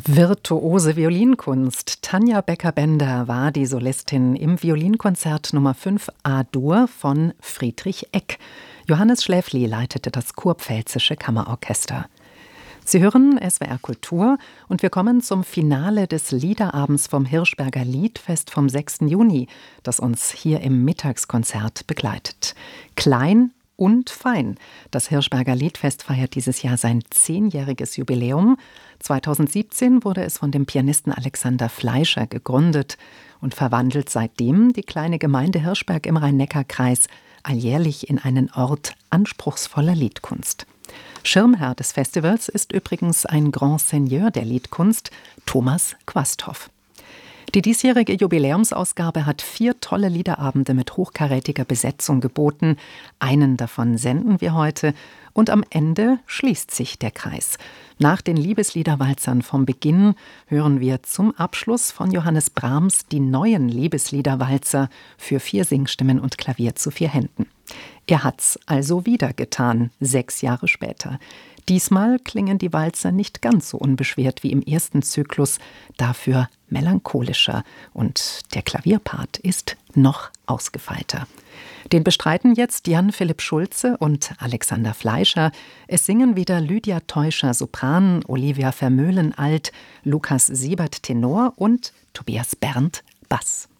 Virtuose Violinkunst. Tanja Becker-Bender war die Solistin im Violinkonzert Nummer 5 A-Dur von Friedrich Eck. Johannes Schläfli leitete das Kurpfälzische Kammerorchester. Sie hören SWR Kultur und wir kommen zum Finale des Liederabends vom Hirschberger Liedfest vom 6. Juni, das uns hier im Mittagskonzert begleitet. Klein und fein. Das Hirschberger Liedfest feiert dieses Jahr sein 10-jähriges Jubiläum. 2017 wurde es von dem Pianisten Alexander Fleischer gegründet und verwandelt seitdem die kleine Gemeinde Hirschberg im Rhein-Neckar-Kreis alljährlich in einen Ort anspruchsvoller Liedkunst. Schirmherr des Festivals ist übrigens ein Grand Seigneur der Liedkunst, Thomas Quasthoff. Die diesjährige Jubiläumsausgabe hat 4 tolle Liederabende mit hochkarätiger Besetzung geboten. Einen davon senden wir heute. Und am Ende schließt sich der Kreis. Nach den Liebesliederwalzern vom Beginn hören wir zum Abschluss von Johannes Brahms die neuen Liebesliederwalzer für 4 Singstimmen und Klavier zu 4 Händen. Er hat's also wieder getan, 6 Jahre später. Diesmal klingen die Walzer nicht ganz so unbeschwert wie im ersten Zyklus, dafür melancholischer und der Klavierpart ist noch ausgefeilter. Den bestreiten jetzt Jan-Philipp Schulze und Alexander Fleischer. Es singen wieder Lydia Teuscher Sopran, Olivia Vermeulen Alt, Lukas Siebert Tenor und Tobias Berndt Bass.